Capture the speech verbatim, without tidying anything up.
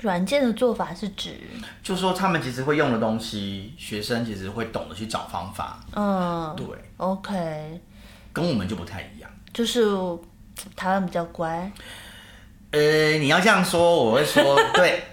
软件的做法是指， 就是说他们其实会用的东西，学生其实会懂得去找方法。 嗯， 对 ，OK， 跟我们就不太一样。 就是台湾比较乖。 呃，你要这样说，我会说对，